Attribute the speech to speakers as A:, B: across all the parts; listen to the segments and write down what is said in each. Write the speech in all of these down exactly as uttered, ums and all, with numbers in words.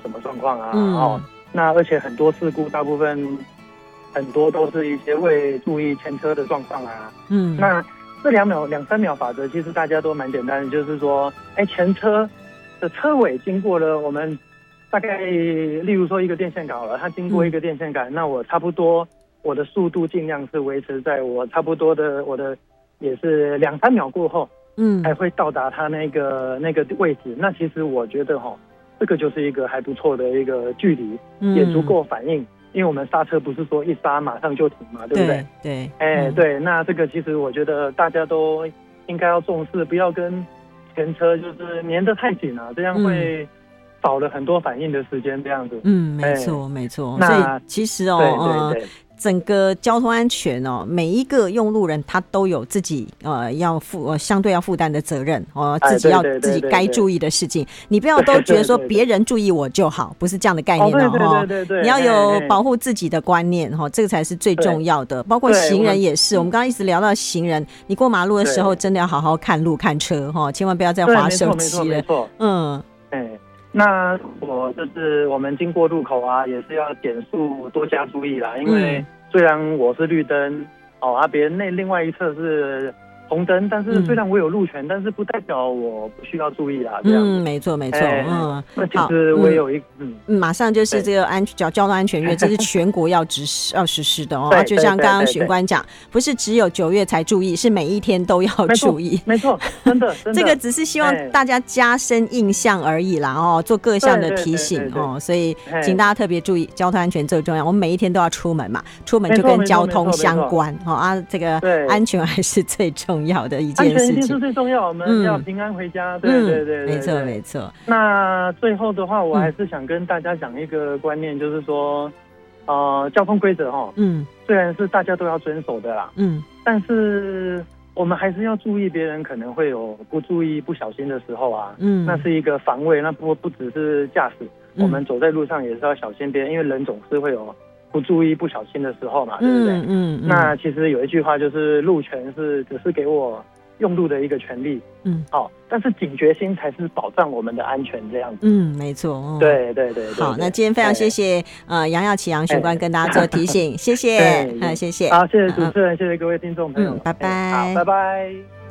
A: 什么状况啊，
B: 嗯
A: 哦，那而且很多事故大部分很多都是一些未注意前车的状况啊，
B: 嗯，
A: 那这两秒两三秒法则其实大家都蛮简单的，就是说，哎，前车的车尾经过了我们大概，例如说一个电线杆好了，它经过一个电线杆，嗯、那我差不多我的速度尽量是维持在我差不多的我的也是两三秒过后，嗯，才会到达它那个那个位置。那其实我觉得哈，这个就是一个还不错的一个距离，嗯、也足够反应。因为我们刹车不是说一刹马上就停嘛，对不对？
B: 对，
A: 哎、欸
B: 嗯，
A: 对，那这个其实我觉得大家都应该要重视，不要跟前车就是粘得太紧了，这样会少了很多反应的时间，这样子。
B: 嗯，没错，欸、没错。
A: 那
B: 所以其实哦，
A: 对对对。呃
B: 整个交通安全哦，每一个用路人他都有自己呃要负呃相对要负担的责任哦，自己要自己该注意的事情，你不要都觉得说别人注意我就好，不是这样的概念哦。
A: 对对对对，
B: 你要有保护自己的观念哈，这个才是最重要的。包括行人也是，我们刚刚一直聊到行人，你过马路的时候真的要好好看路看车哈，千万不要再滑手机了。嗯，
A: 哎。那我就是我们经过路口啊，也是要减速多加注意啦。因为虽然我是绿灯，哦啊，别人那另外一侧是红灯，但是虽然我有路权，嗯、但是不代表我不需要注意啦。这样
B: 嗯，没错没错，欸、嗯，
A: 那其实我也有一嗯
B: 嗯，马上就是这个安交交通安全月，这是全国要实施要实施的哦。就像刚刚巡官讲，不是只有九月才注意，是每一天都要注意。
A: 没错，真的，真的
B: 这个只是希望大家加深印象而已啦哦，做各项的提醒哦，所以请大家特别注意交通安全最重要。我们每一天都要出门嘛，出门就跟交通相关哦啊，这个安全还是最重要。重要的一件事情，安
A: 全一定是最重要，我们要平安回家。嗯、对对 对, 对，
B: 没错没错。
A: 那最后的话，我还是想跟大家讲一个观念，就是说，呃，交通规则哈，嗯，虽然是大家都要遵守的啦，嗯，但是我们还是要注意别人可能会有不注意、不小心的时候啊，嗯，那是一个防卫，那不不只是驾驶，嗯、我们走在路上也是要小心别人，因为人总是会有不注意、不小心的时候嘛，对不对？嗯 嗯, 嗯。那其实有一句话就是路权是只是给我用路的一个权利，嗯，好、哦，但是警觉心才是保障我们的安全这样子。嗯，
B: 没错。哦、
A: 对, 对对对。
B: 好，那今天非常谢谢、哎、呃杨耀启杨巡官跟大家做提醒，谢谢，啊谢谢。
A: 好，谢谢主持人，嗯、谢谢各位听众朋友，
B: 嗯、拜拜、
A: 哎。好，拜拜。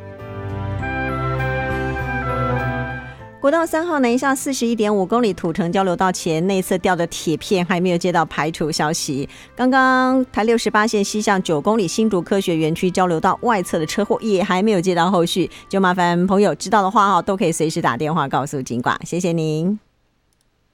B: 国道三号南下四十一点五公里土城交流道前内侧掉的铁片还没有接到排除消息。刚刚台六十八线西向九公里新竹科学园区交流道外侧的车祸也还没有接到后续，就麻烦朋友知道的话都可以随时打电话告诉警管，谢谢您。